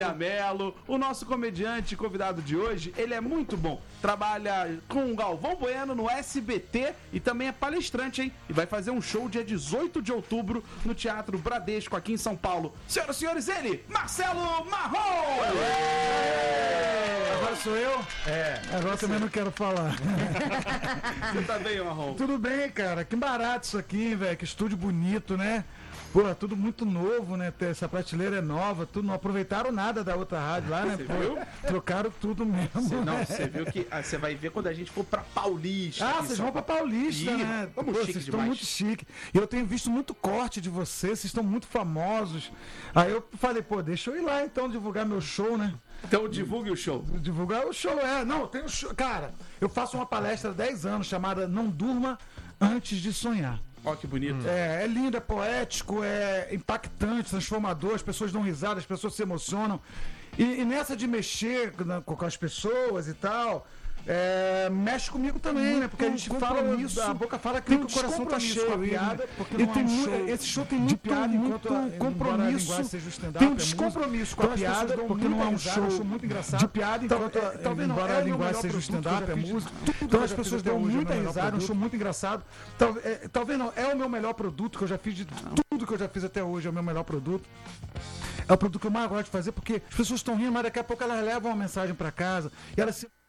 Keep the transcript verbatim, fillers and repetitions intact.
Melo, o nosso comediante convidado de hoje, ele é muito bom. Trabalha com o Galvão Bueno no S B T e também é palestrante, hein? E vai fazer um show dia dezoito de outubro no Teatro Bradesco, aqui em São Paulo. Senhoras e senhores, ele, Marcelo Marrom! Agora sou eu? É. Agora também não quero falar. Você tá bem, Marrom? Tudo bem, cara. Que barato isso aqui, velho. Que estúdio bonito, né? Pô, é tudo muito novo, né? Essa prateleira é nova, tudo, não aproveitaram nada da outra rádio lá, né? Você Pô, viu? trocaram tudo mesmo. Você, não, né? você viu que ah, você vai ver quando a gente for pra Paulista. Ah, aqui em vocês São vão pra Paulo. Paulista, Ih, né? vamos Pô, chique vocês estão demais. muito chique. E eu tenho visto muito corte de vocês, vocês estão muito famosos. Aí eu falei, pô, deixa eu ir lá então divulgar meu show, né? Então divulgue o show. Divulgar o show, é. Não, tem um show. Cara, eu faço uma palestra há dez anos chamada Não Durma Antes de Sonhar. Ó, que bonito. É, é lindo, é poético, é impactante, transformador, as pessoas dão risada, as pessoas se emocionam. E, e nessa de mexer na, com as pessoas e tal, é, mexe comigo também, né? Porque a gente fala isso, a boca fala que o coração tá cheio com a piada, porque não é um show esse show tem muito, piada, muito compromisso, tem um descompromisso com a piada, porque não é um show muito engraçado de piada, enquanto talvez embora a linguagem seja o stand-up, é música, então as pessoas dão muita risada, é um show muito engraçado. Talvez não, é o meu melhor produto que eu já fiz de tudo que eu já fiz até hoje, é o meu melhor produto. É o produto que eu mais gosto de fazer, porque as pessoas estão rindo, mas daqui a pouco elas levam uma mensagem para casa e elas se